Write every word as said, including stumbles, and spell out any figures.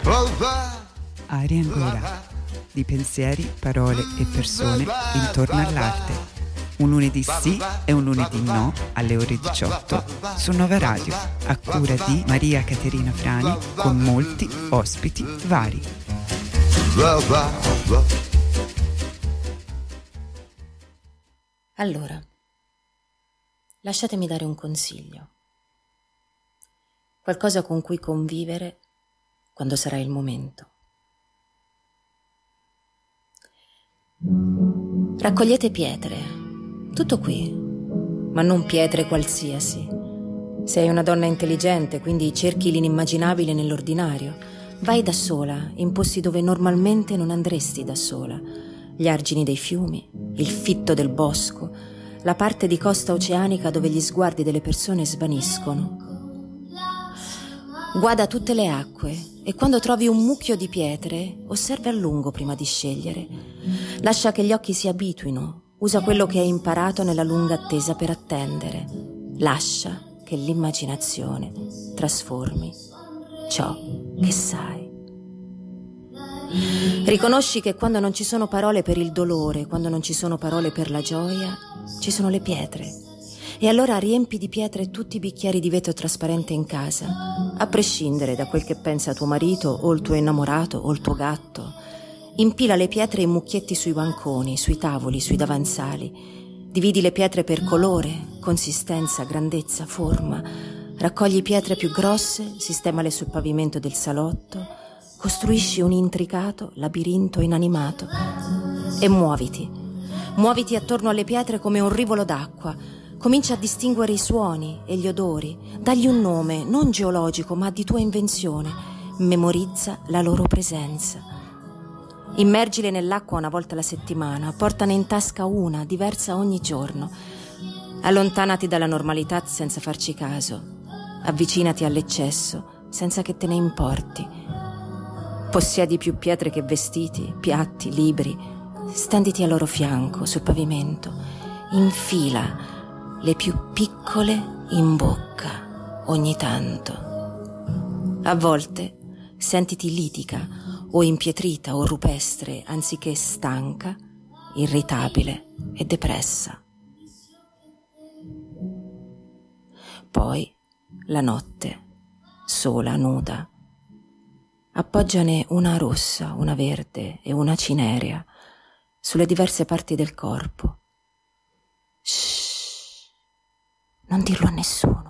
Aria Angola, di pensieri, parole e persone intorno all'arte. Un lunedì sì e un lunedì no alle ore diciotto su Nova Radio, a cura di Maria Caterina Frani, con molti ospiti vari. Allora, lasciatemi dare un consiglio. Qualcosa con cui convivere quando sarà il momento. Raccogliete pietre, tutto qui, ma non pietre qualsiasi. Sei una donna intelligente, quindi cerchi l'inimmaginabile nell'ordinario. Vai da sola, in posti dove normalmente non andresti da sola. Gli argini dei fiumi, il fitto del bosco, la parte di costa oceanica dove gli sguardi delle persone svaniscono. Guarda tutte le acque e quando trovi un mucchio di pietre, osserva a lungo prima di scegliere. Lascia che gli occhi si abituino, usa quello che hai imparato nella lunga attesa per attendere. Lascia che l'immaginazione trasformi ciò che sai. Riconosci che quando non ci sono parole per il dolore, quando non ci sono parole per la gioia, ci sono le pietre. E allora riempi di pietre tutti i bicchieri di vetro trasparente in casa, a prescindere da quel che pensa tuo marito o il tuo innamorato o il tuo gatto. Impila le pietre in mucchietti sui banconi, sui tavoli, sui davanzali. Dividi le pietre per colore, consistenza, grandezza, forma. Raccogli pietre più grosse, sistemale sul pavimento del salotto. Costruisci un intricato labirinto inanimato. E muoviti. Muoviti attorno alle pietre come un rivolo d'acqua. Comincia a distinguere i suoni e gli odori. Dagli un nome, non geologico, ma di tua invenzione. Memorizza la loro presenza. Immergile nell'acqua una volta alla settimana. Portane in tasca una, diversa ogni giorno. Allontanati dalla normalità senza farci caso. Avvicinati all'eccesso senza che te ne importi. Possiedi più pietre che vestiti, piatti, libri. Stenditi al loro fianco, sul pavimento. Infila le più piccole in bocca ogni tanto. A volte sentiti litica o impietrita o rupestre anziché stanca, irritabile e depressa. Poi la notte, sola, nuda, appoggiane una rossa, una verde e una cinerea sulle diverse parti del corpo. Shh. Non dirlo a nessuno.